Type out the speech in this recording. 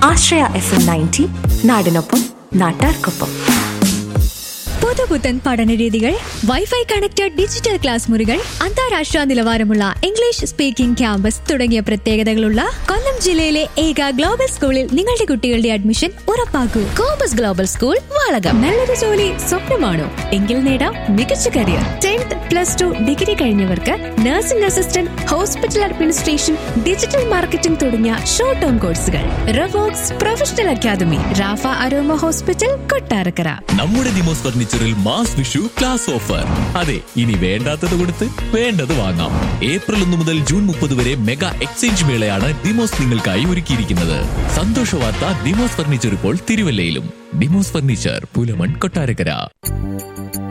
ആശ്രയ FM 90 നാടിനൊപ്പം നാട്ടാർക്കൊപ്പം. പുതുപുത്തൻ പഠനരീതികൾ, വൈഫൈ കണക്റ്റഡ് ഡിജിറ്റൽ ക്ലാസ് മുറികൾ, അന്താരാഷ്ട്ര നിലവാരമുള്ള ഇംഗ്ലീഷ് സ്പീക്കിംഗ് ക്യാമ്പസ് തുടങ്ങിയ പ്രത്യേകതകളുള്ള കൊല്ലം ജില്ലയിലെ ഏക ഗ്ലോബൽ സ്കൂളിൽ നിങ്ങളുടെ കുട്ടികളുടെ admission ഉറപ്പാക്കൂ. Compass global school, Valakom. നല്ലൊരു ജോലി സ്വപ്നമാണോ? എങ്കിൽ നേടാം മികച്ച career. 10th +2 degree കഴിഞ്ഞവർക്ക് nursing assistant, hospital administration, digital marketing തുടങ്ങിയ ഷോർട്ട് ടേം കോഴ്സുകൾ. റവോക്സ് professional academy, Rafah aroma hospital, Kottarakkara. നമ്മുടെ Demos ഫർണിച്ചറിൽ mass Vishu class offer. അതെ, ഇനി വേണ്ടാത്തത് കൊടുത്ത് വേണ്ടത് വാങ്ങാം. ഏപ്രിൽ 1 മുതൽ ജൂൺ 30 വരെ മെഗാ എക്സ്ചേഞ്ച് മേളയാണ് ഡിമോസ് നിങ്ങൾക്കായി ഒരുക്കിയിരിക്കുന്നത്. സന്തോഷ വാർത്ത, ഡിമോസ് ഫർണിച്ചർ ഇപ്പോൾ തിരുവല്ലയിലും. ഡിമോസ് ഫർണിച്ചർ, പുലമൺ, കൊട്ടാരക്കര.